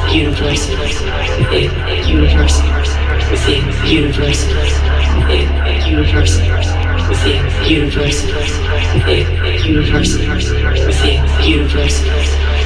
universe, within universe, within universe, within universe, within universe, within universe, within universe.